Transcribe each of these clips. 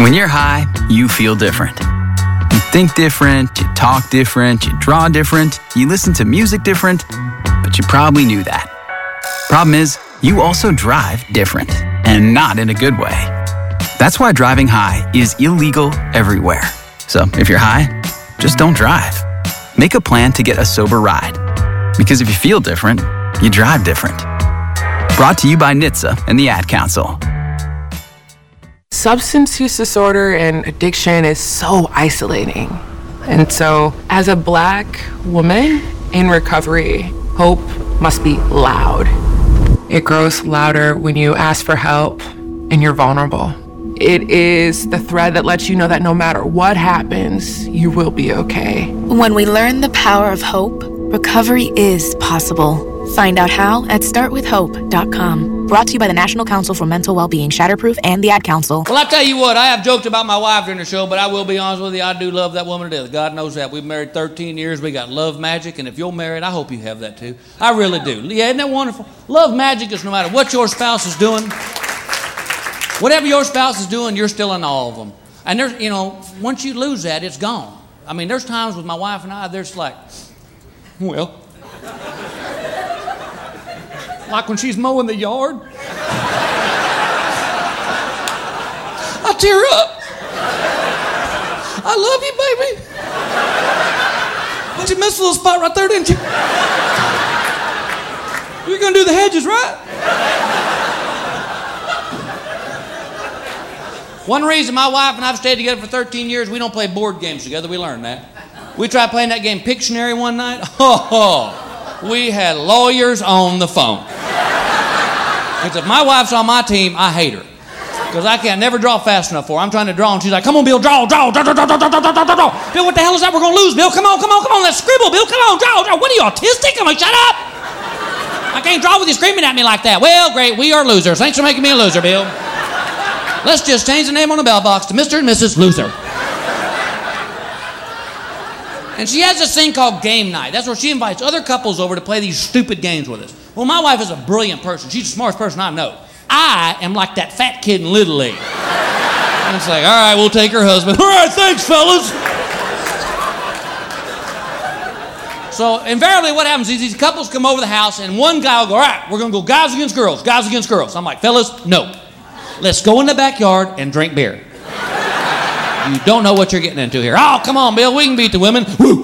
When you're high, you feel different. You think different, you talk different, you draw different, you listen to music different, but you probably knew that. Problem is, you also drive different, and not in a good way. That's why driving high is illegal everywhere. So if you're high, just don't drive. Make a plan to get a sober ride. Because if you feel different, you drive different. Brought to you by NHTSA and the Ad Council. Substance use disorder and addiction is so isolating. And so, as a Black woman in recovery, hope must be loud. It grows louder when you ask for help and you're vulnerable. It is the thread that lets you know that no matter what happens, you will be okay. When we learn the power of hope, recovery is possible. Find out how at startwithhope.com. Brought to you by the National Council for Mental Wellbeing, Shatterproof, and the Ad Council. Well, I tell you what, I have joked about my wife during the show, but I will be honest with you, I do love that woman to death. God knows that. We've married 13 years. We got love magic, and if you're married, I hope you have that too. I really do. Yeah, isn't that wonderful? Love magic is no matter what your spouse is doing. Whatever your spouse is doing, you're still in all of them. And there's, once you lose that, it's gone. I mean, there's times with my wife and I, there's like, well, like when she's mowing the yard. I tear up. I love you, baby. But you missed a little spot right there, didn't you? You're gonna do the hedges, right? One reason my wife and I've stayed together for 13 years, we don't play board games together. We learned that. We tried playing that game Pictionary one night. We had lawyers on the phone. Because if my wife's on my team, I hate her. Because I can't never draw fast enough for her. I'm trying to draw, and she's like, come on, Bill, draw. Bill, what the hell is that? We're going to lose, Bill. Come on. Let's scribble, Bill. Come on, draw. What are you, autistic? I'm like, shut up. I can't draw with you screaming at me like that. Well, great, we are losers. Thanks for making me a loser, Bill. Let's just change the name on the bell box to Mr. and Mrs. Loser. And she has this thing called game night. That's where she invites other couples over to play these stupid games with us. Well, my wife is a brilliant person. She's the smartest person I know. I am like that fat kid in Little League. And it's like, all right, we'll take her husband. All right, thanks, fellas. So invariably what happens is these couples come over the house and one guy will go, all right, we're going to go guys against girls. I'm like, fellas, no. Let's go in the backyard and drink beer. You don't know what you're getting into here. Oh, come on, Bill, we can beat the women. Woo.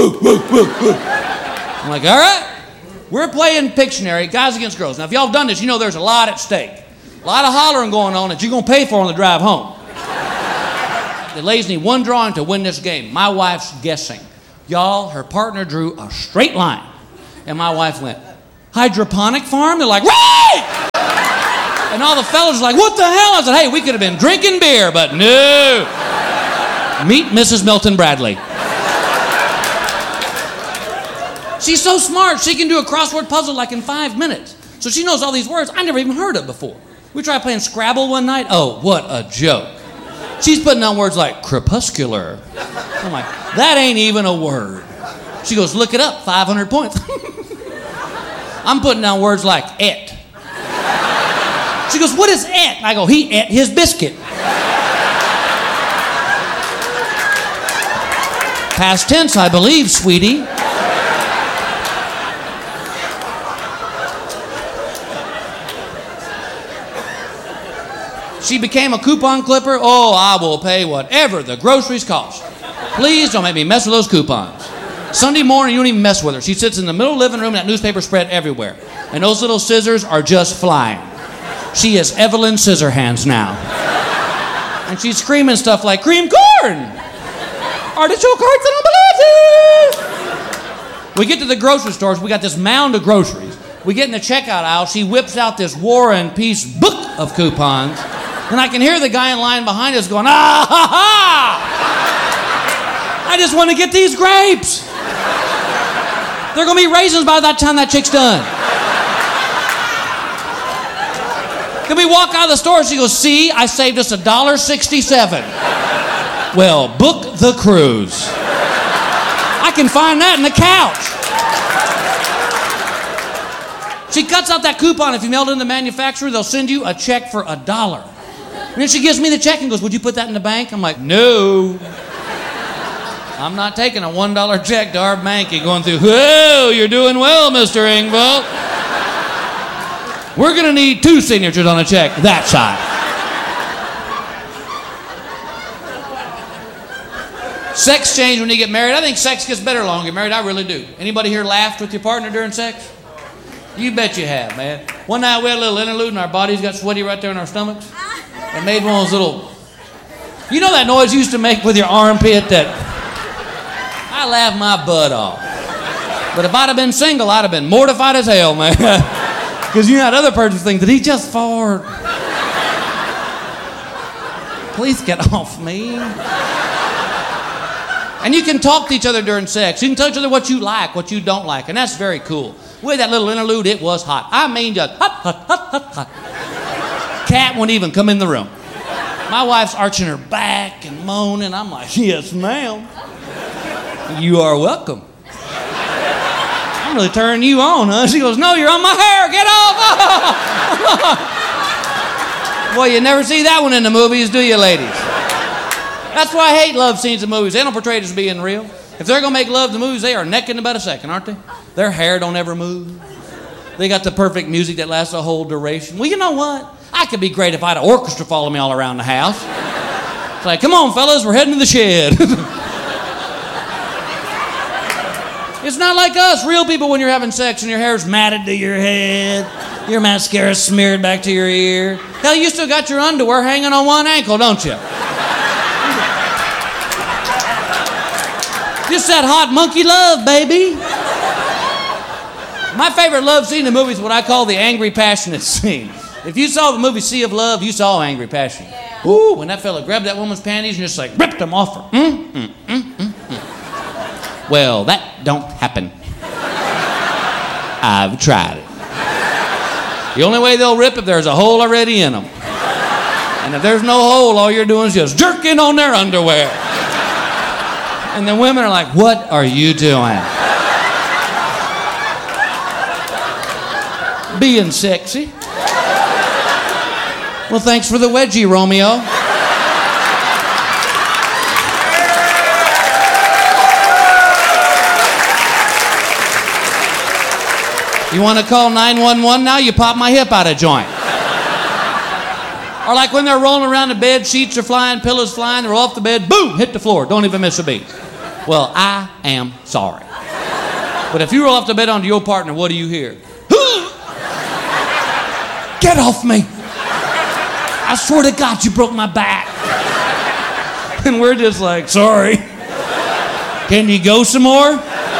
I'm like, all right. We're playing Pictionary, guys against girls. Now, if y'all have done this, you know there's a lot at stake. A lot of hollering going on that you're going to pay for on the drive home. The ladies need one drawing to win this game. My wife's guessing. Y'all, her partner drew a straight line. And my wife went, hydroponic farm? They're like, right! And all the fellas are like, what the hell? I said, hey, we could have been drinking beer, but no. Meet Mrs. Milton Bradley. She's so smart, she can do a crossword puzzle like in 5 minutes. So she knows all these words I never even heard of before. We tried playing Scrabble one night. Oh, what a joke. She's putting down words like crepuscular. I'm like, that ain't even a word. She goes, look it up, 500 points. I'm putting down words like et. She goes, what is et? I go, he ate his biscuit. Past tense, I believe, sweetie. She became a coupon clipper. Oh, I will pay whatever the groceries cost. Please don't make me mess with those coupons. Sunday morning, you don't even mess with her. She sits in the middle of the living room, that newspaper spread everywhere. And those little scissors are just flying. She is Evelyn Scissorhands now. And she's screaming stuff like, cream corn! Artichoke hearts and molasses! We get to the grocery stores. We got this mound of groceries. We get in the checkout aisle. She whips out this War and Peace book of coupons. And I can hear the guy in line behind us going, ah, ha, ha! I just want to get these grapes. They're going to be raisins by that time that chick's done. Then we walk out of the store, she goes, see, I saved us $1.67. Well, book the cruise. I can find that in the couch. She cuts out that coupon. If you mail it in the manufacturer, they'll send you a check for $1. And then she gives me the check and goes, would you put that in the bank? I'm like, no. I'm not taking a $1 check to our bank and going through, whoa, you're doing well, Mr. Engvall. We're going to need 2 signatures on a check that side. Sex change when you get married. I think sex gets better long you get married. I really do. Anybody here laughed with your partner during sex? You bet you have, man. One night we had a little interlude and our bodies got sweaty right there in our stomachs. It made one of those little... You know that noise you used to make with your armpit that... I laughed my butt off. But if I'd have been single, I'd have been mortified as hell, man. Because you know that other person thinks, did he just fart? Please get off me. And you can talk to each other during sex. You can tell each other what you like, what you don't like, and that's very cool. With that little interlude, it was hot. I mean, just hot, hot, hot, hot, hot. Cat won't even come in the room. My wife's arching her back and moaning. I'm like, yes, ma'am. You are welcome. I'm really turning you on, huh? She goes, no, you're on my hair. Get off. Well, you never see that one in the movies, do you, ladies? That's why I hate love scenes in movies. They don't portray it as being real. If they're going to make love in the movies, they are necking in about a second, aren't they? Their hair don't ever move. They got the perfect music that lasts the whole duration. Well, you know what? I could be great if I had an orchestra follow me all around the house. It's like, come on, fellas, we're heading to the shed. It's not like us, real people, when you're having sex and your hair's matted to your head, your mascara smeared back to your ear. Hell, you still got your underwear hanging on one ankle, don't you? Just that hot monkey love, baby. My favorite love scene in the movie is what I call the angry, passionate scene. If you saw the movie Sea of Love, you saw angry, passionate. Yeah. Ooh, when that fella grabbed that woman's panties and just like ripped them off her. Well, that don't happen. I've tried it. The only way they'll rip if there's a hole already in them. And if there's no hole, all you're doing is just jerking on their underwear. And the women are like, what are you doing? Being sexy. Well, thanks for the wedgie, Romeo. You want to call 911 now? You pop my hip out of joint. Or like when they're rolling around the bed, sheets are flying, pillows flying, they're off the bed, boom, hit the floor. Don't even miss a beat. Well, I am sorry. But if you roll off the bed onto your partner, what do you hear? Get off me. I swear to God you broke my back. And we're just like, sorry. Can you go some more?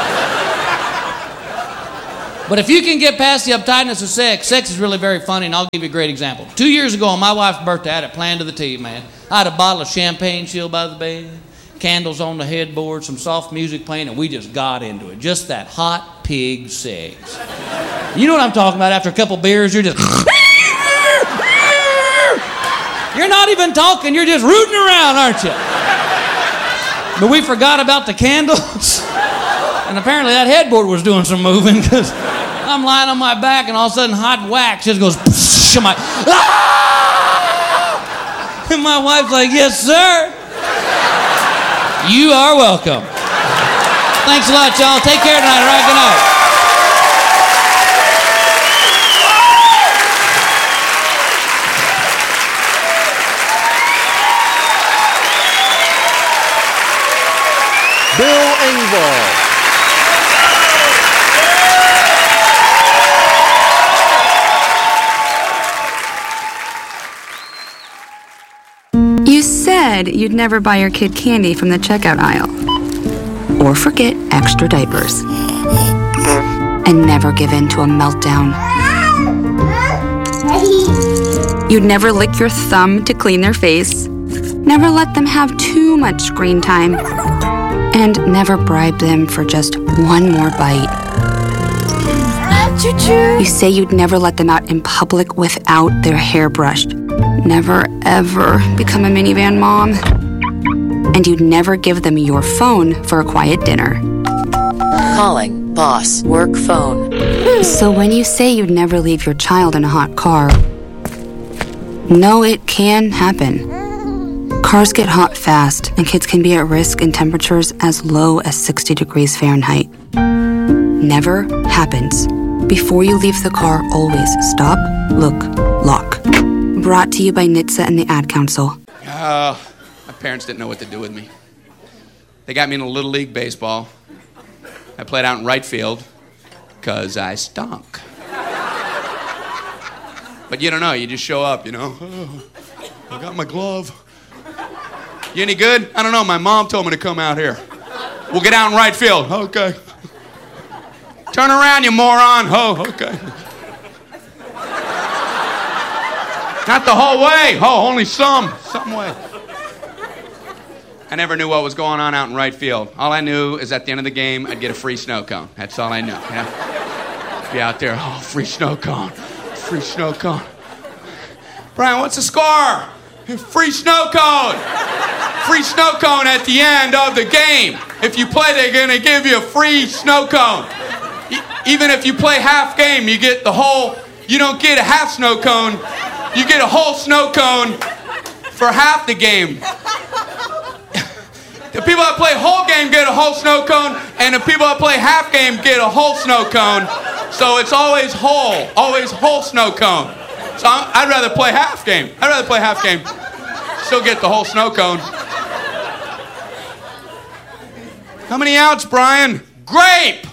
But if you can get past the uptightness of sex is really very funny, and I'll give you a great example. 2 years ago on my wife's birthday, I had it planned to the T, man. I had a bottle of champagne chilled by the bed, candles on the headboard, some soft music playing, and we just got into it. Just that hot pig sex. You know what I'm talking about? After a couple beers, you're just... You're not even talking, you're just rooting around, aren't you? But we forgot about the candles. And apparently that headboard was doing some moving, because I'm lying on my back and all of a sudden hot wax just goes... I'm like, ah! And my wife's like, yes, sir. You are welcome. Thanks a lot, y'all. Take care tonight. All right, good night. Bill Engvall. You said you'd never buy your kid candy from the checkout aisle. Or forget extra diapers. And never give in to a meltdown. You'd never lick your thumb to clean their face. Never let them have too much screen time. And never bribe them for just one more bite. You say you'd never let them out in public without their hair brushed. Never, ever become a minivan mom. And you'd never give them your phone for a quiet dinner. Calling boss work phone. So when you say you'd never leave your child in a hot car, No, it can happen. Cars get hot fast, and kids can be at risk in temperatures as low as 60 degrees Fahrenheit. Never happens. Before you leave the car, always stop, look, lock. Brought to you by NHTSA and the Ad Council. My parents didn't know what to do with me. They got me into Little League Baseball. I played out in right field because I stunk. But you don't know, you just show up, you know. Oh, I got my glove. You any good? I don't know, my mom told me to come out here. We'll get out in right field. Okay. Turn around, you moron. Oh, okay. Not the whole way. Oh, only some way. I never knew what was going on out in right field. All I knew is at the end of the game, I'd get a free snow cone. That's all I knew. Yeah? Be out there, oh, free snow cone. Free snow cone. Brian, what's the score? Free snow cone. Free snow cone at the end of the game. If you play, they're going to give you a free snow cone. Even if you play half game, you get the whole, you don't get a half snow cone, you get a whole snow cone for half the game. The people that play whole game get a whole snow cone, and the people that play half game get a whole snow cone. So it's always whole snow cone. So I'd rather play half game. Still get the whole snow cone. How many outs, Brian? Grape!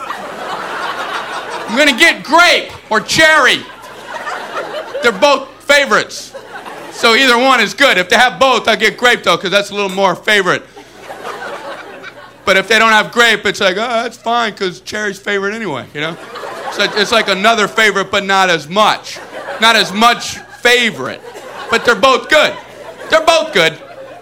I'm gonna get grape or cherry. They're both favorites. So either one is good. If they have both, I'll get grape though, because that's a little more favorite. But if they don't have grape, it's like, oh, that's fine, because cherry's favorite anyway, you know? So it's like another favorite, but not as much. Not as much favorite. But they're both good. They're both good.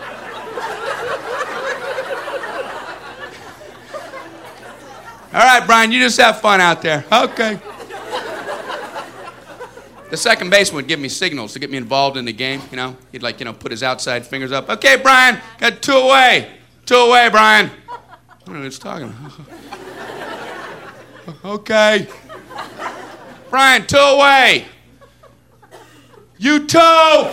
All right, Brian, you just have fun out there. Okay. The second baseman would give me signals to get me involved in the game, you know. He'd put his outside fingers up. Okay, Brian, got 2 away. 2 away, Brian. I don't know who he's talking about. Okay. Brian, 2 away. You too.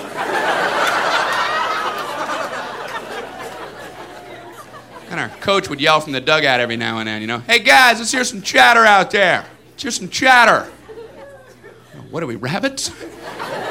And our coach would yell from the dugout every now and then, you know. Hey, guys, let's hear some chatter out there. Let's hear some chatter. What are we, rabbits?